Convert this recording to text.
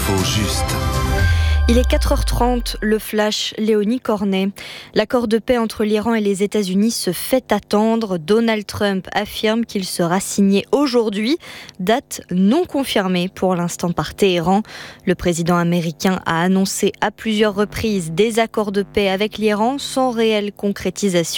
L'info juste. Il est 4h30, le flash Léonie Cornet. L'accord de paix entre l'Iran et les États-Unis se fait attendre. Donald Trump affirme qu'il sera signé aujourd'hui, date non confirmée pour l'instant par Téhéran. Le président américain a annoncé à plusieurs reprises des accords de paix avec l'Iran sans réelle concrétisation.